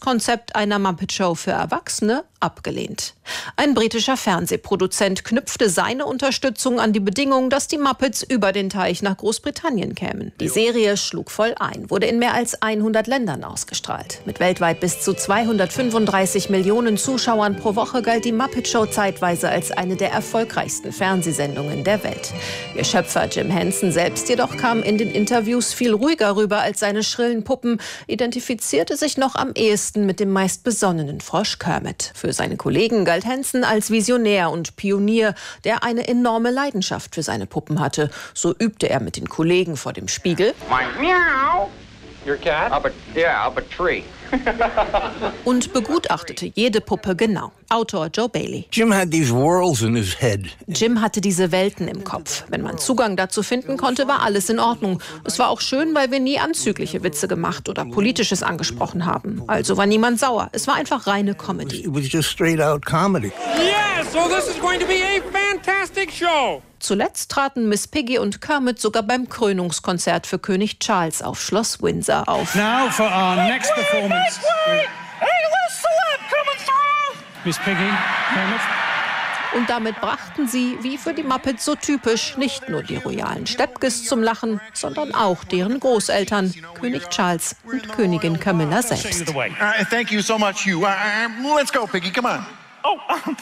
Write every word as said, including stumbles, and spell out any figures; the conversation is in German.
Konzept einer Muppet-Show für Erwachsene abgelehnt. Ein britischer Fernsehproduzent knüpfte seine Unterstützung an die Bedingung, dass die Muppets über den Teich nach Großbritannien kämen. Die Serie schlug voll ein, wurde in mehr als hundert Ländern ausgestrahlt. Mit weltweit bis zu zweihundertfünfunddreißig Millionen Zuschauern pro Woche galt die Muppet-Show zeitweise als eine der erfolgreichsten Fernsehsendungen der Welt. Ihr Schöpfer Jim Henson selbst jedoch kam in den Interviews viel ruhiger rüber als seine schrillen Puppen, identifizierte sich noch am ehesten mit dem meist besonnenen Frosch Kermit. Für seine Kollegen galt Henson als Visionär und Pionier, der eine enorme Leidenschaft für seine Puppen hatte. So übte er mit den Kollegen vor dem Spiegel. Meow. Your cat? Up a, yeah, up a tree. Und begutachtete jede Puppe genau. Autor Joe Bailey. Jim had these worlds in his head. Jim hatte diese Welten im Kopf. Wenn man Zugang dazu finden konnte, war alles in Ordnung. Es war auch schön, weil wir nie anzügliche Witze gemacht oder Politisches angesprochen haben. Also war niemand sauer. Es war einfach reine Comedy. It was just straight out comedy. Yeah, so this is going to be a fantastic show. Zuletzt traten Miss Piggy und Kermit sogar beim Krönungskonzert für König Charles auf Schloss Windsor auf. Now for our next performance. Hey, little celeb coming through. Miss Piggy, Kermit. Und damit brachten sie, wie für die Muppets so typisch, nicht nur die royalen Steppkes zum Lachen, sondern auch deren Großeltern, König Charles und Königin Camilla selbst. Uh, thank you so much, you. Uh, let's go, Piggy. Come on. Oh,